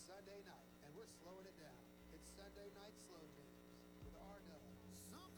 Sunday night, and we're slowing it down. It's Sunday Night Slow Jams with R. Dub.